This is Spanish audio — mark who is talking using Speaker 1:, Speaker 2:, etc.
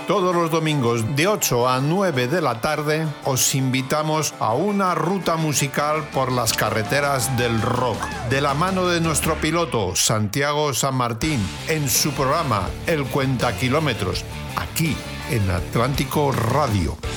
Speaker 1: Todos los domingos de 8 a 9 de la tarde os invitamos a una ruta musical por las carreteras del rock, de la mano de nuestro piloto Santiago San Martín, en su programa El Cuenta Kilómetros, aquí en Atlántico Radio.